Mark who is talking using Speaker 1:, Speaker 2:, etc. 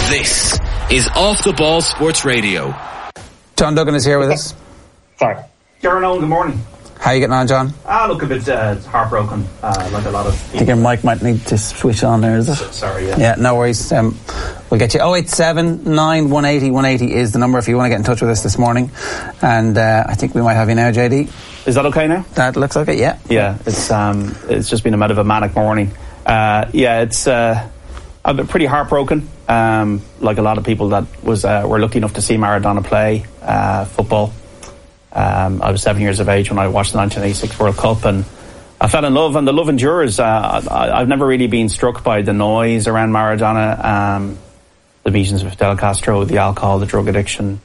Speaker 1: This is Off the Ball Sports Radio.
Speaker 2: John Duggan is here with us.
Speaker 3: Sorry. Kieran Owen, good morning.
Speaker 2: How are you getting on, John?
Speaker 3: Look a bit heartbroken, like a lot of people.
Speaker 2: I think your mic might need to switch on there, is it?
Speaker 3: Sorry, yeah.
Speaker 2: Yeah, no worries. We'll get you. 087 9 180 180 is the number if you want to get in touch with us this morning. And I think we might have you now, JD.
Speaker 4: Is that okay now?
Speaker 2: That looks like it, yeah.
Speaker 4: Yeah, it's just been a bit of a manic morning. I've been pretty heartbroken. Like a lot of people that were lucky enough to see Maradona play football. I was 7 years of age when I watched the 1986 World Cup, and I fell in love, and the love endures. I've never really been struck by the noise around Maradona, the meetings with Fidel Castro, the alcohol, the drug addiction,